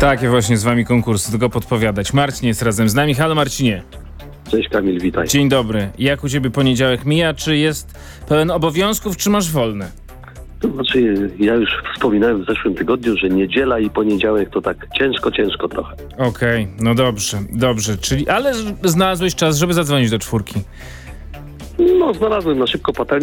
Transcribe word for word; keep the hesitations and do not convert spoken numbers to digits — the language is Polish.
Takie właśnie z wami konkursy, tylko podpowiadać. Marcin jest razem z nami. Halo Marcinie. Cześć Kamil, witaj. Dzień dobry. Jak u ciebie poniedziałek mija? Czy jest pełen obowiązków, czy masz wolne? To znaczy, ja już wspominałem w zeszłym tygodniu, że niedziela i poniedziałek to tak ciężko, ciężko trochę. Okej, okay, no dobrze, dobrze. Czyli, ale znalazłeś czas, żeby zadzwonić do czwórki. No, znalazłem na szybko patelnię.